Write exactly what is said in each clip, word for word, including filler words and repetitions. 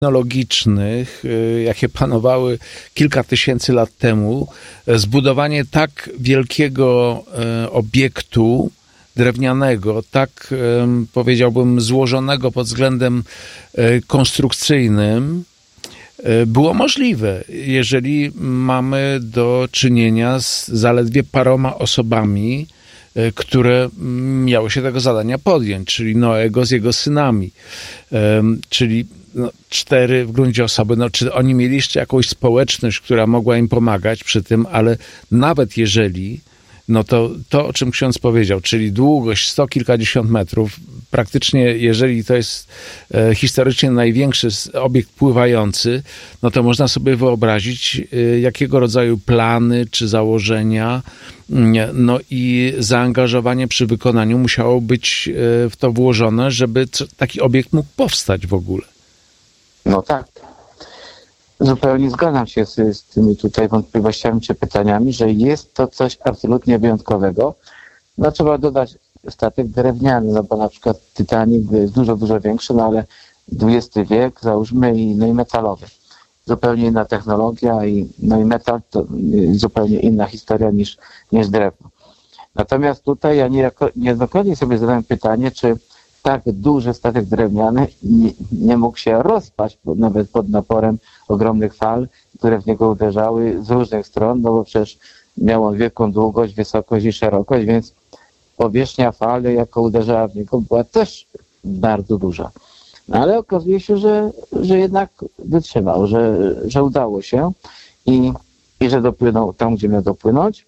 technologicznych, jakie panowały kilka tysięcy lat temu, zbudowanie tak wielkiego obiektu drewnianego, tak powiedziałbym złożonego pod względem konstrukcyjnym, było możliwe, jeżeli mamy do czynienia z zaledwie paroma osobami, które miały się tego zadania podjąć, czyli Noego z jego synami, czyli no, cztery w gruncie osoby. No, czy oni mieli jeszcze jakąś społeczność, która mogła im pomagać przy tym, ale nawet jeżeli, no to to, o czym ksiądz powiedział, czyli długość sto kilkadziesiąt metrów, praktycznie jeżeli to jest e, historycznie największy obiekt pływający, no to można sobie wyobrazić, e, jakiego rodzaju plany czy założenia, no i zaangażowanie przy wykonaniu musiało być e, w to włożone, żeby taki obiekt mógł powstać w ogóle. No tak. Zupełnie zgadzam się z, z tymi tutaj wątpliwościami czy pytaniami, że jest to coś absolutnie wyjątkowego. No trzeba dodać statek drewniany, no bo na przykład Titanic jest dużo, dużo większy, no ale dwudziesty wiek, załóżmy, i, no i metalowy. Zupełnie inna technologia i, no i metal to zupełnie inna historia niż, niż drewno. Natomiast tutaj ja niejako, niejednokrotnie sobie zadałem pytanie, czy tak duży statek drewniany nie, nie mógł się rozpaść pod, nawet pod naporem ogromnych fal, które w niego uderzały z różnych stron, no bo przecież miał on wielką długość, wysokość i szerokość, więc powierzchnia fali, jaka uderzała w niego, była też bardzo duża. No ale okazuje się, że, że jednak wytrzymał, że, że udało się i, i że dopłynął tam, gdzie miał dopłynąć.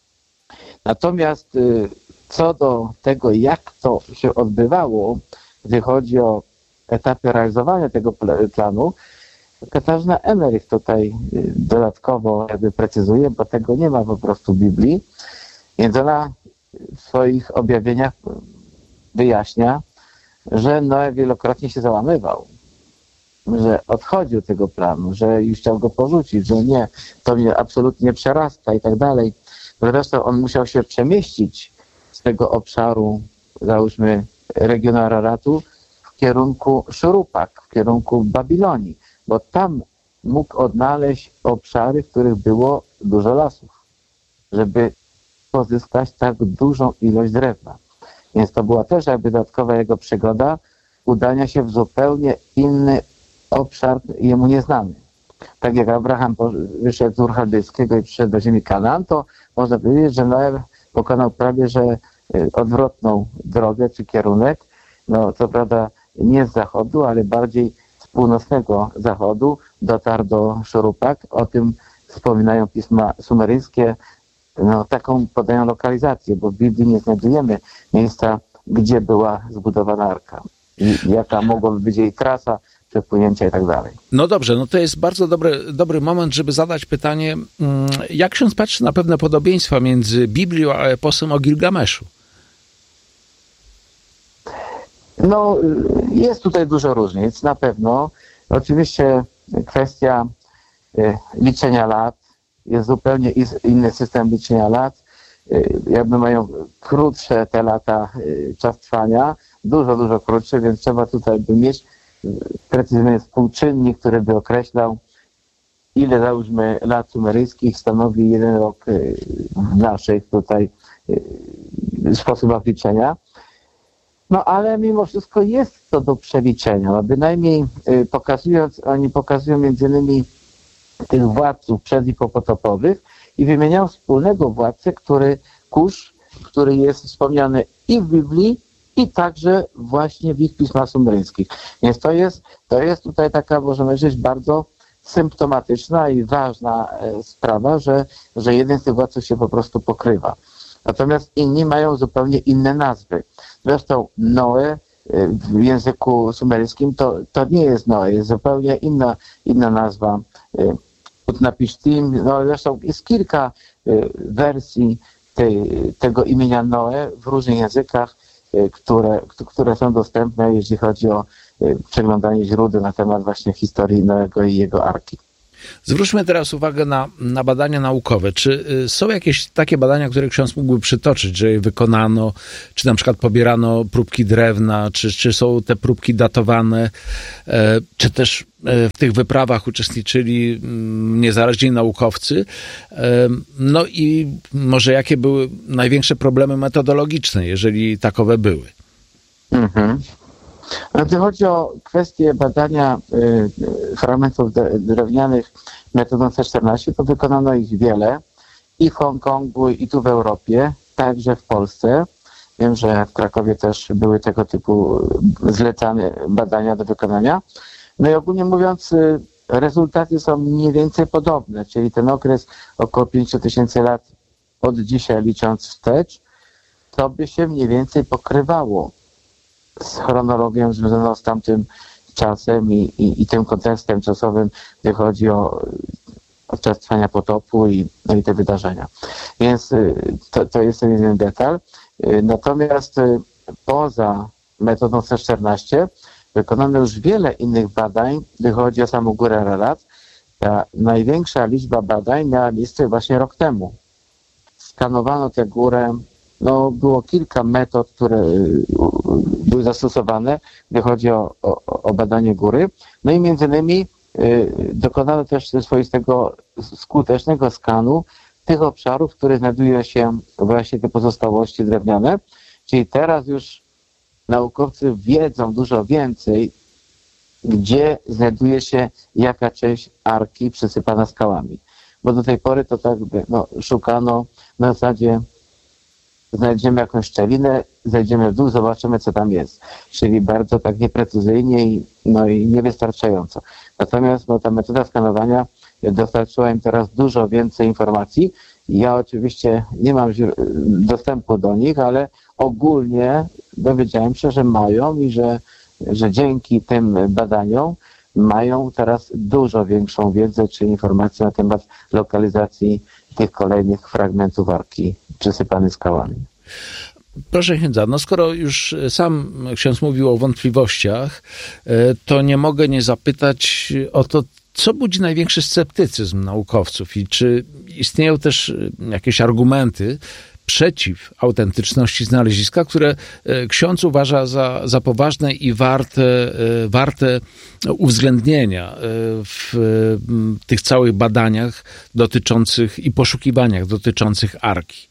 Natomiast co do tego, jak to się odbywało, gdy chodzi o etapy realizowania tego planu, Katarzyna Emmerich tutaj dodatkowo jakby precyzuje, bo tego nie ma po prostu w Biblii, więc ona w swoich objawieniach wyjaśnia, że Noe wielokrotnie się załamywał, że odchodził od tego planu, że już chciał go porzucić, że nie, to mnie absolutnie przerasta i tak dalej. Zresztą on musiał się przemieścić z tego obszaru, załóżmy, regionu Araratu w kierunku Szurupak, w kierunku Babilonii, bo tam mógł odnaleźć obszary, w których było dużo lasów, żeby pozyskać tak dużą ilość drewna. Więc to była też jakby dodatkowa jego przygoda udania się w zupełnie inny obszar jemu nieznany. Tak jak Abraham wyszedł z Ur Chaldejskiego i przyszedł do ziemi Kanaan, to można powiedzieć, że Noe pokonał prawie że odwrotną drogę czy kierunek. No co prawda nie z zachodu, ale bardziej z północnego zachodu dotarł do Szurupak. O tym wspominają pisma sumeryjskie. No, taką podają lokalizację, bo w Biblii nie znajdujemy miejsca, gdzie była zbudowana arka i jaka mogłaby być jej trasa przepłynięcia i tak dalej. No dobrze, no to jest bardzo dobry, dobry moment, żeby zadać pytanie, jak ksiądz patrzy na pewne podobieństwa między Biblią a eposem o Gilgameszu? No, jest tutaj dużo różnic, na pewno. Oczywiście kwestia liczenia lat, jest zupełnie inny system liczenia lat. Jakby mają krótsze te lata czas trwania, dużo, dużo krótszy, więc trzeba tutaj by mieć precyzyjny współczynnik, który by określał, ile załóżmy lat sumeryjskich stanowi jeden rok w naszych tutaj sposobach liczenia. No ale mimo wszystko jest to do przeliczenia. No, bynajmniej pokazując, oni pokazują między innymi tych władców przed i popotopowych i wymieniał wspólnego władcę, który Kusz, który jest wspomniany i w Biblii, i także właśnie w ich pismach sumeryjskich. Więc to jest, to jest tutaj taka, możemy powiedzieć, bardzo symptomatyczna i ważna sprawa, że, że jeden z tych władców się po prostu pokrywa. Natomiast inni mają zupełnie inne nazwy. Zresztą Noe w języku sumeryjskim to, to nie jest Noe, jest zupełnie inna, inna nazwa. Utnapishtim, no zresztą jest kilka wersji tej, tego imienia Noe w różnych językach, które, które są dostępne, jeśli chodzi o przeglądanie źródeł na temat właśnie historii Noego i jego arki. Zwróćmy teraz uwagę na, na badania naukowe. Czy y, są jakieś takie badania, które ksiądz mógłby przytoczyć, że je wykonano, czy na przykład pobierano próbki drewna, czy, czy są te próbki datowane, e, czy też e, w tych wyprawach uczestniczyli m, niezależni naukowcy? E, no i może jakie były największe problemy metodologiczne, jeżeli takowe były? Mhm. No, gdy chodzi o kwestię badania y, fragmentów d- drewnianych metodą C czternaście, to wykonano ich wiele i w Hongkongu, i tu w Europie, także w Polsce. Wiem, że w Krakowie też były tego typu zlecane badania do wykonania. No i ogólnie mówiąc, y, rezultaty są mniej więcej podobne, czyli ten okres około pięć tysięcy lat od dzisiaj licząc wstecz, to by się mniej więcej pokrywało z chronologią związaną z tamtym czasem i, i, i tym kontekstem czasowym, gdy chodzi o, o czas trwania potopu i, no i te wydarzenia. Więc to, to jest ten jeden detal. Natomiast poza metodą C czternaście wykonano już wiele innych badań, gdy chodzi o samą górę Ararat. Ta największa liczba badań miała miejsce właśnie rok temu. Skanowano tę górę. No, było kilka metod, które były zastosowane, gdy chodzi o, o, o badanie góry. No i między innymi y, dokonano też swoistego skutecznego skanu tych obszarów, w których znajdują się właśnie te pozostałości drewniane. Czyli teraz już naukowcy wiedzą dużo więcej, gdzie znajduje się jaka część arki przysypana skałami. Bo do tej pory to tak no, szukano na zasadzie znajdziemy jakąś szczelinę, zejdziemy w dół, zobaczymy, co tam jest. Czyli bardzo tak nieprecyzyjnie i, no i niewystarczająco. Natomiast no, ta metoda skanowania dostarczyła im teraz dużo więcej informacji. Ja oczywiście nie mam dostępu do nich, ale ogólnie dowiedziałem się, że mają i że, że dzięki tym badaniom mają teraz dużo większą wiedzę czy informacje na temat lokalizacji tych kolejnych fragmentów arki przysypanych skałami. Proszę księdza, no skoro już sam ksiądz mówił o wątpliwościach, to nie mogę nie zapytać o to, co budzi największy sceptycyzm naukowców i czy istnieją też jakieś argumenty przeciw autentyczności znaleziska, które ksiądz uważa za, za poważne i warte, warte uwzględnienia w tych całych badaniach dotyczących i poszukiwaniach dotyczących arki.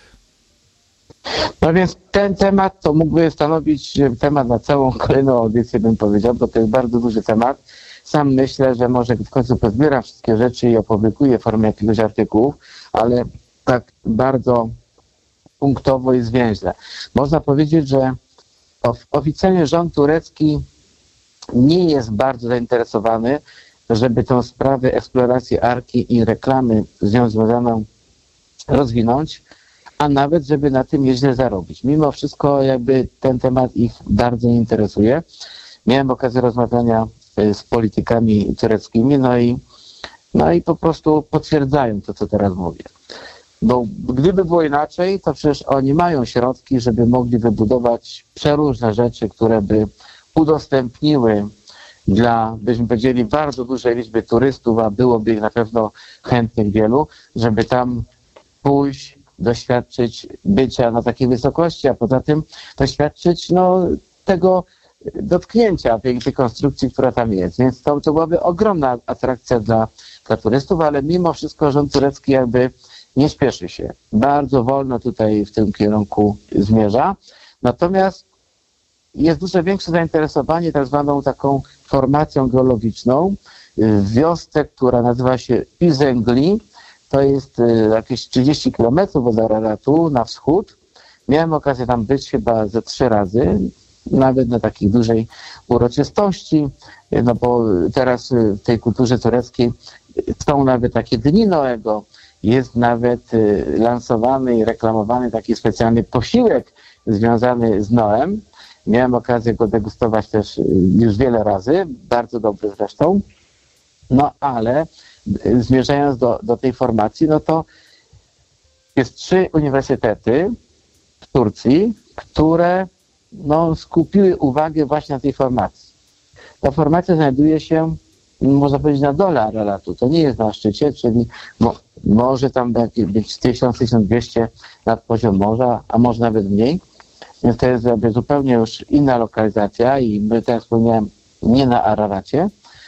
No więc ten temat to mógłby stanowić temat na całą kolejną audycję, bym powiedział, bo to jest bardzo duży temat. Sam myślę, że może w końcu pozbieram wszystkie rzeczy i opublikuję w formie jakiegoś artykułu, ale tak bardzo punktowo i zwięźle. Można powiedzieć, że oficjalnie rząd turecki nie jest bardzo zainteresowany, żeby tę sprawę eksploracji arki i reklamy z nią związaną rozwinąć, a nawet żeby na tym nieźle zarobić. Mimo wszystko jakby ten temat ich bardzo nie interesuje. Miałem okazję rozmawiania z politykami tureckimi, no i, no i po prostu potwierdzają to, co teraz mówię. Bo gdyby było inaczej, to przecież oni mają środki, żeby mogli wybudować przeróżne rzeczy, które by udostępniły dla, byśmy powiedzieli, bardzo dużej liczby turystów, a byłoby ich na pewno chętnych wielu, żeby tam pójść, doświadczyć bycia na takiej wysokości, a poza tym doświadczyć no, tego dotknięcia tej, tej konstrukcji, która tam jest. Więc to, to byłaby ogromna atrakcja dla, dla turystów, ale mimo wszystko rząd turecki jakby nie śpieszy się. Bardzo wolno tutaj w tym kierunku zmierza. Natomiast jest dużo większe zainteresowanie tak zwaną taką formacją geologiczną w wiosce, która nazywa się Izengli. To jest jakieś trzydzieści kilometrów od Araratu na wschód. Miałem okazję tam być chyba ze trzy razy, nawet na takiej dużej uroczystości, no bo teraz w tej kulturze tureckiej są nawet takie dni Noego, jest nawet lansowany i reklamowany taki specjalny posiłek związany z Noem. Miałem okazję go degustować też już wiele razy, bardzo dobry zresztą. No ale zmierzając do, do tej formacji, no to jest trzy uniwersytety w Turcji, które no, skupiły uwagę właśnie na tej formacji. Ta formacja znajduje się można powiedzieć, na dole Araratu. To nie jest na szczycie, czyli mo, może tam być tysiąc, tysiąc dwieście nad poziom morza, a może nawet mniej. Więc to jest jakby zupełnie już inna lokalizacja i my, tak jak wspomniałem, nie na Araracie.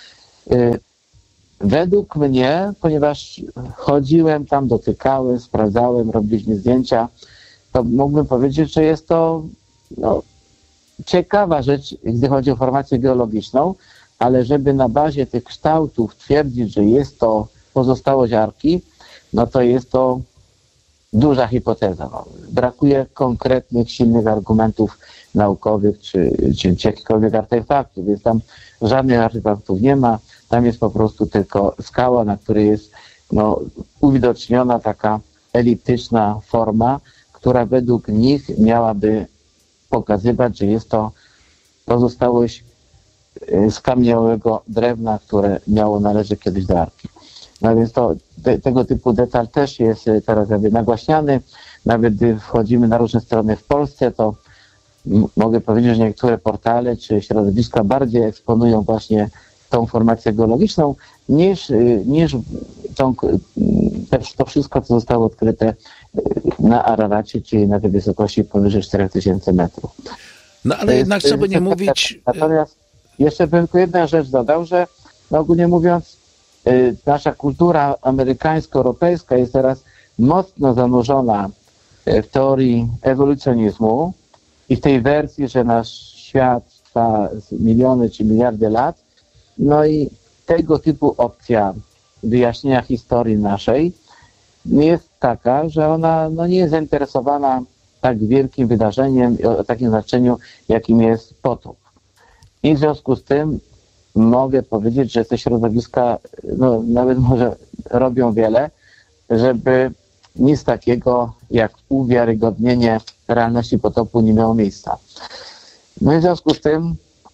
Według mnie, ponieważ chodziłem tam, dotykałem, sprawdzałem, robiliśmy zdjęcia, to mógłbym powiedzieć, że jest to no, ciekawa rzecz, gdy chodzi o formację geologiczną, ale żeby na bazie tych kształtów twierdzić, że jest to pozostałość Arki, no to jest to duża hipoteza. No, brakuje konkretnych, silnych argumentów naukowych czy, czy, czy jakichkolwiek artefaktów, więc tam żadnych artefaktów nie ma. Tam jest po prostu tylko skała, na której jest no, uwidoczniona taka eliptyczna forma, która według nich miałaby pokazywać, że jest to pozostałość skamieniałego drewna, które miało należeć kiedyś do Arki. No więc to, te, tego typu detal też jest teraz jakby nagłaśniany. Nawet gdy wchodzimy na różne strony w Polsce, to m- mogę powiedzieć, że niektóre portale czy środowiska bardziej eksponują właśnie tą formację geologiczną niż, niż tą, to wszystko, co zostało odkryte na Araracie, czyli na tej wysokości powyżej cztery tysiące metrów. No ale jednak, co by nie mówić... Natomiast jeszcze bym tylko jedną rzecz dodał, że no, ogólnie mówiąc, y, nasza kultura amerykańsko-europejska jest teraz mocno zanurzona w teorii ewolucjonizmu i w tej wersji, że nasz świat trwa miliony czy miliardy lat. No i tego typu opcja wyjaśnienia historii naszej jest taka, że ona no, nie jest zainteresowana tak wielkim wydarzeniem o takim znaczeniu, jakim jest potop. I w związku z tym mogę powiedzieć, że te środowiska no, nawet może robią wiele, żeby nic takiego jak uwiarygodnienie realności potopu nie miało miejsca. No i w związku z tym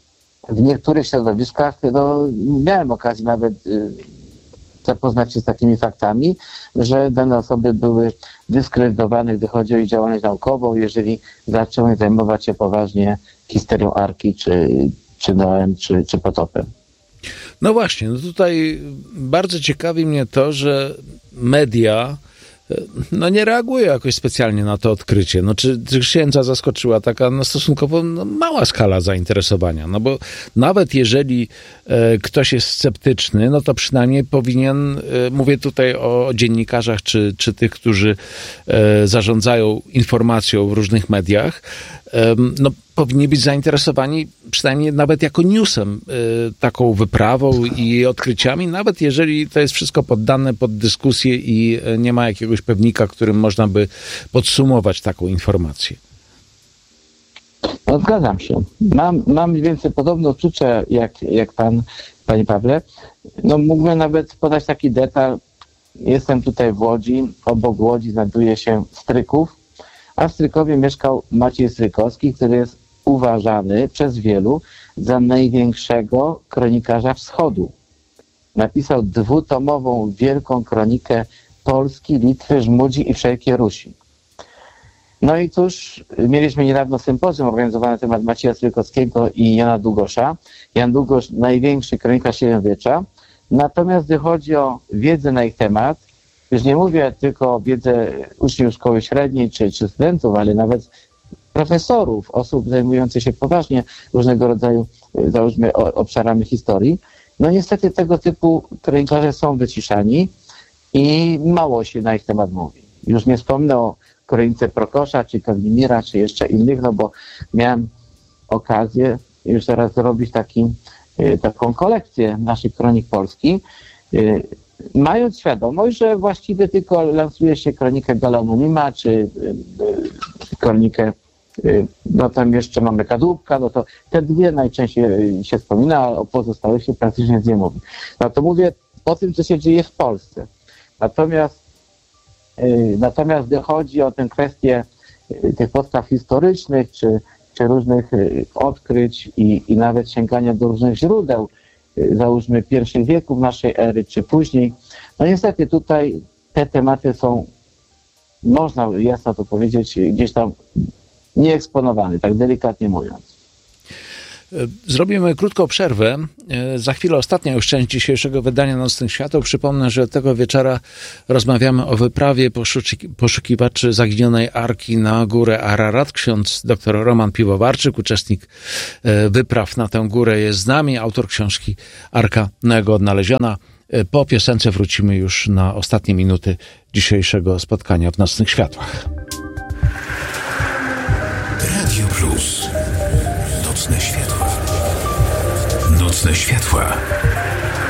w niektórych środowiskach no, miałem okazję nawet y, zapoznać się z takimi faktami, że dane osoby były dyskredytowane, gdy chodzi o ich działalność naukową, jeżeli zaczęły zajmować się poważnie historią Arki, czy, czy Noem, czy, czy potopem. No właśnie, no tutaj bardzo ciekawi mnie to, że media no nie reaguje jakoś specjalnie na to odkrycie. No czy, czy księdza zaskoczyła taka no, stosunkowo no, mała skala zainteresowania? No bo nawet jeżeli e, ktoś jest sceptyczny, no to przynajmniej powinien, e, mówię tutaj o dziennikarzach czy, czy tych, którzy e, zarządzają informacją w różnych mediach, e, no powinni być zainteresowani przynajmniej nawet jako newsem, y, taką wyprawą i odkryciami, nawet jeżeli to jest wszystko poddane pod dyskusję i y, nie ma jakiegoś pewnika, którym można by podsumować taką informację. No zgadzam się. Mam, mam mniej więcej podobne odczucie jak, jak pan, panie Pawle. No mógłbym nawet podać taki detal. Jestem tutaj w Łodzi, obok Łodzi znajduje się Stryków, a w Strykowie mieszkał Maciej Strykowski, który jest uważany przez wielu za największego kronikarza wschodu. Napisał dwutomową wielką kronikę Polski, Litwy, Żmudzi i wszelkiej Rusi. No i cóż, mieliśmy niedawno sympozjum organizowane na temat Macieja Strykowskiego i Jana Długosza. Jan Długosz, największy kronikarz średniowiecza. Natomiast gdy chodzi o wiedzę na ich temat, już nie mówię tylko o wiedzę uczniów szkoły średniej czy, czy studentów, ale nawet profesorów, osób zajmujących się poważnie różnego rodzaju, załóżmy, obszarami historii. No niestety tego typu kronikarze są wyciszani i mało się na ich temat mówi. Już nie wspomnę o kronice Prokosza, czy Kazimira, czy jeszcze innych, no bo miałem okazję już teraz zrobić taki, taką kolekcję naszych kronik polskich, mając świadomość, że właściwie tylko lansuje się kronikę Galaunumima, czy kronikę, no tam jeszcze mamy Kadłubka, no to te dwie najczęściej się wspomina, a o pozostałych się praktycznie nie mówi. No to mówię o tym, co się dzieje w Polsce. Natomiast, natomiast gdy chodzi o tę kwestię tych podstaw historycznych, czy, czy różnych odkryć i, i nawet sięgania do różnych źródeł, załóżmy pierwszych wieków naszej ery, czy później, no niestety tutaj te tematy są, można jasno to powiedzieć, gdzieś tam nieeksponowane, tak delikatnie mówiąc. Zrobimy krótką przerwę. Za chwilę ostatnia już część dzisiejszego wydania Nocnych Świateł. Przypomnę, że tego wieczora rozmawiamy o wyprawie poszuki- poszukiwaczy zaginionej Arki na górę Ararat. Ksiądz dr Roman Piwowarczyk, uczestnik wypraw na tę górę, jest z nami. Autor książki Arka Noego odnaleziona. Po piosence wrócimy już na ostatnie minuty dzisiejszego spotkania w Nocnych Światłach. Radio Plus. Nocne światła. Nocne światła.